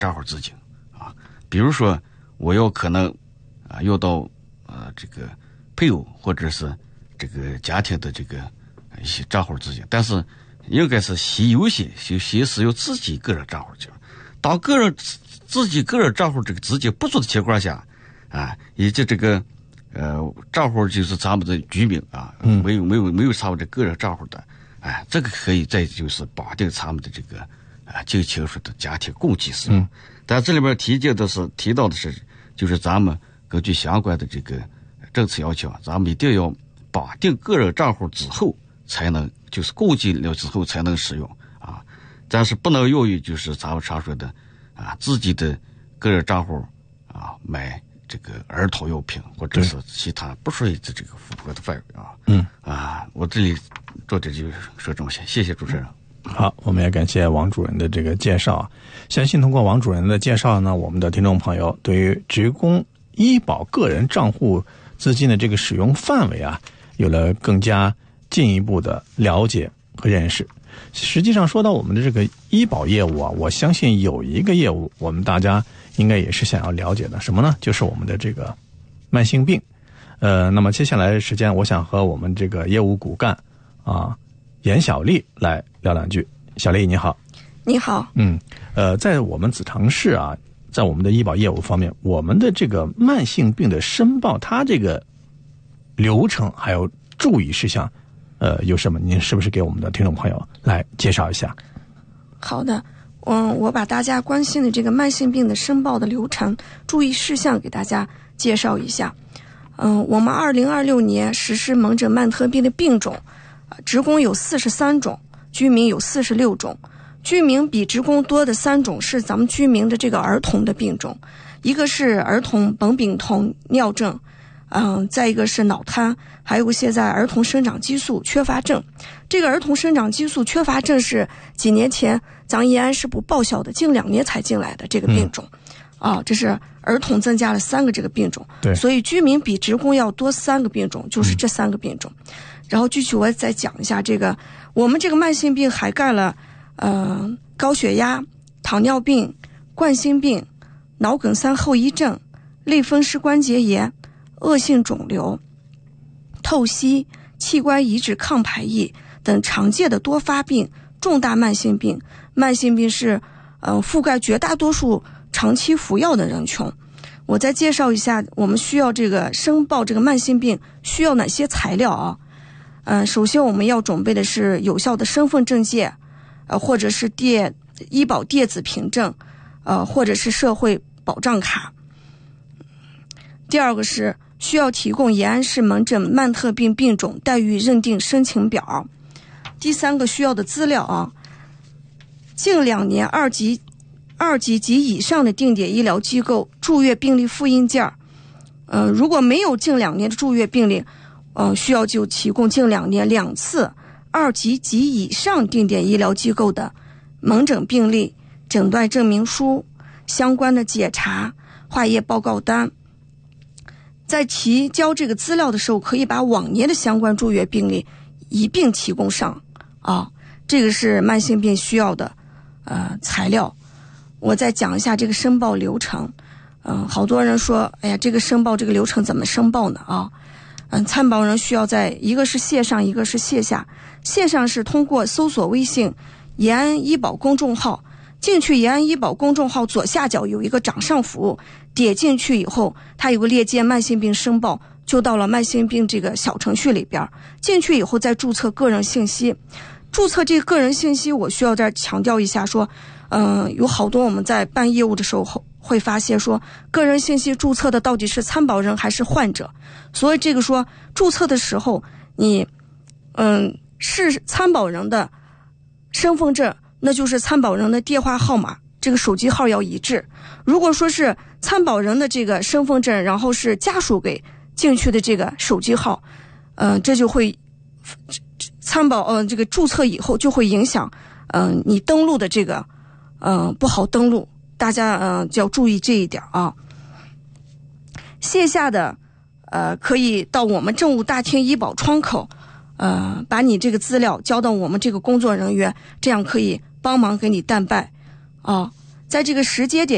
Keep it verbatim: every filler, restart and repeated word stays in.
账户资金啊。比如说我有可能啊要到呃这个配偶或者是这个家庭的这个一些账户资金，但是应该是先优先先先使用自己个人账户去。当个人自己个人账户这个资金不足的情况下啊，以及这个呃账户就是咱们的居民啊，没有没有没有咱们这个人账户的，哎，这个可以再就是绑定咱们的这个啊近亲属的家庭共计使用。但这里边提及的是提到的是，就是咱们根据相关的这个政策要求，咱们一定要绑定个人账户之后才能，就是共计了之后才能使用啊。但是不能用于就是咱们常说的啊自己的个人账户啊买这个儿童用品或者是其他不属于这个符合的范围啊。嗯啊，我这里做这就说这么些，谢谢主持人。 好，我们也感谢王主任的这个介绍。相信通过王主任的介绍呢，我们的听众朋友对于职工医保个人账户资金的这个使用范围啊，有了更加进一步的了解和认识。实际上说到我们的这个医保业务啊，我相信有一个业务我们大家应该也是想要了解的，什么呢？就是我们的这个慢性病。呃，那么接下来的时间，我想和我们这个业务骨干啊严小丽来聊两句。小丽你好。 你好。 嗯，呃，在我们子城市啊，在我们的医保业务方面，我们的这个慢性病的申报，它这个流程还有注意事项，呃，有什么？您是不是给我们的听众朋友来介绍一下？ 好的，嗯，我把大家关心的这个慢性病的申报的流程、注意事项给大家介绍一下。嗯，我们二零二六年实施门诊慢特病的病种，呃，职工有四十三种，居民有四十六种。居民比职工多的三种是咱们居民的这个儿童的病种，一个是儿童苯丙酮尿症，嗯，再一个是脑瘫，还有现在儿童生长激素缺乏症。这个儿童生长激素缺乏症是几年前咱延安市部报销的，近两年才进来的这个病种。嗯、啊，这是儿童增加了三个这个病种， 对， 所以居民比职工要多三个病种，就是这三个病种。嗯、然后具体我再讲一下这个，我们这个慢性病涵盖了呃高血压、糖尿病、冠心病、脑梗塞后遗症、类风湿关节炎、恶性肿瘤、透析、器官移植抗排异等常见的多发病、重大慢性病。慢性病是呃覆盖绝大多数长期服药的人群。我再介绍一下我们需要这个申报这个慢性病需要哪些材料啊。嗯、呃，首先我们要准备的是有效的身份证件，呃或者是电医保电子凭证，呃或者是社会保障卡。第二个是需要提供延安市门诊慢特病病种待遇认定申请表。第三个需要的资料啊，近两年二级二级及以上的定点医疗机构住院病历复印件，呃，如果没有近两年的住院病历，呃，需要就提供近两年两次二级及以上定点医疗机构的门诊病历、诊断证明书、相关的检查、化验报告单。在提交这个资料的时候，可以把往年的相关住院病历一并提供上啊，这个是慢性病需要的呃材料。我再讲一下这个申报流程。嗯、呃，好多人说，哎呀，这个申报这个流程怎么申报呢？啊，嗯，参保人需要在一个是线上，一个是线下。线上是通过搜索微信延安医保公众号，进去延安医保公众号左下角有一个掌上服务，点进去以后，它有个链接慢性病申报，就到了慢性病这个小程序里边。进去以后再注册个人信息。注册这个个人信息，我需要再强调一下说，嗯、呃，有好多我们在办业务的时候会发现说，个人信息注册的到底是参保人还是患者。所以这个说注册的时候，你嗯是参保人的身份证，那就是参保人的电话号码，这个手机号要一致。如果说是参保人的这个身份证，然后是家属给进去的这个手机号，嗯、呃，这就会参保嗯、呃、这个注册以后就会影响嗯、呃、你登录的这个嗯、呃、不好登录，大家嗯、呃、就要注意这一点啊。线下的呃可以到我们政务大厅医保窗口，呃把你这个资料交到我们这个工作人员，这样可以帮忙给你代办啊。在这个时间点